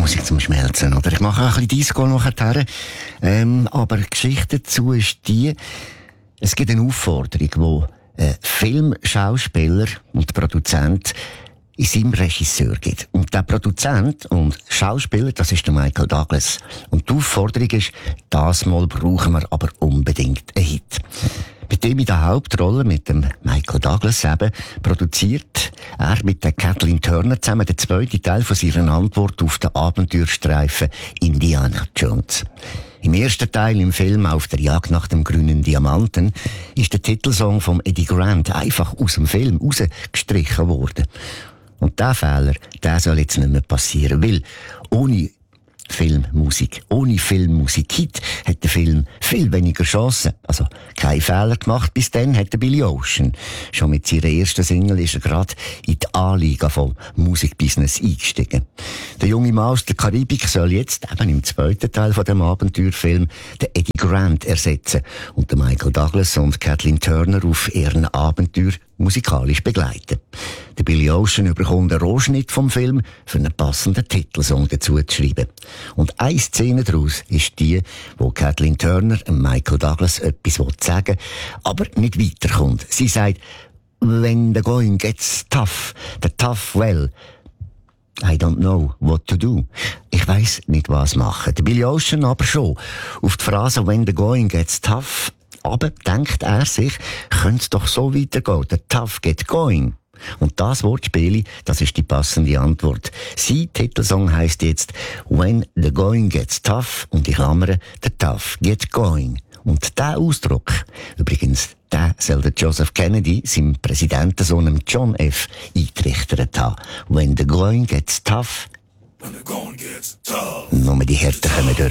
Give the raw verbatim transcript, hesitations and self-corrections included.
Musik zum Schmelzen, oder? Ich mache auch ein bisschen Disco nachher. Ähm, aber die Geschichte dazu ist die, es gibt eine Aufforderung, wo ein Filmschauspieler und Produzent in seinem Regisseur gibt. Und der Produzent und Schauspieler, das ist der Michael Douglas. Und die Aufforderung ist, das Mal brauchen wir aber unbedingt einen Hit. Mit dem in der Hauptrolle, mit dem Michael Douglas eben, produziert er mit der Kathleen Turner zusammen den zweiten Teil von seiner Antwort auf den Abenteuerstreifen Indiana Jones. Im ersten Teil im Film «Auf der Jagd nach dem grünen Diamanten» ist der Titelsong von Eddie Grant einfach aus dem Film rausgestrichen worden. Und der Fehler, der soll jetzt nicht mehr passieren, weil ohne Filmmusik, ohne Filmmusik-Hit hat der Film viel weniger Chancen. Also kein Fehler gemacht, bis dann hat der Billy Ocean. Schon mit seiner ersten Single ist er gerade in die A-Liga vom Musikbusiness eingestiegen. Der junge Mann aus der Karibik soll jetzt eben im zweiten Teil von dem Abenteuerfilm den Eddie Grant ersetzen und den Michael Douglas und Kathleen Turner auf ihren Abenteuer musikalisch begleiten. Der Billy Ocean bekommt einen Rohschnitt vom Film, für einen passenden Titelsong dazu zu schreiben. Und eine Szene daraus ist die, wo Kathleen Turner und Michael Douglas etwas sagen will, aber nicht weiterkommt. Sie sagt, when the going gets tough, the tough well, I don't know what to do. Ich weiss nicht, was machen. Der Billy Ocean aber schon. Auf die Phrase when the going gets tough, aber denkt er sich, könnte es doch so weitergehen. The tough get going. Und das Wortspiel, das ist die passende Antwort. Sein Titelsong heisst jetzt When the going gets tough und ich klammere The tough get going. Und der Ausdruck, übrigens, der soll der Joseph Kennedy, seinem Präsidentensohn John F. eingetrichtert haben. When the going gets tough, When the going gets tough. Nur die Härten kommen durch.